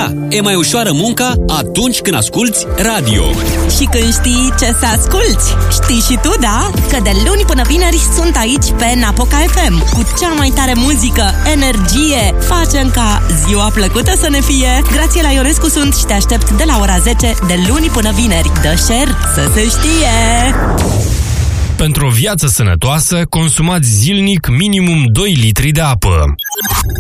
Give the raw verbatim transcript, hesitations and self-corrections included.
Da, e mai ușoară munca atunci când asculți radio. Și când știi ce să asculți. Știi și tu, da? Că de luni până vineri sunt aici pe Napoca F M cu cea mai tare muzică, energie. Facem ca ziua plăcută să ne fie. Grațiela Ionescu sunt și te aștept de la ora zece de luni până vineri. Dă share să se știe! Pentru o viață sănătoasă, consumați zilnic minimum doi litri de apă.